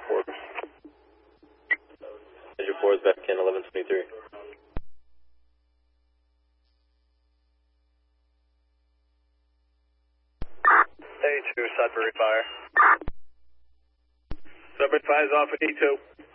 4. Measure 4 is back in 1123. A2, Sudbury Fire. Sudbury Fire is off at E2.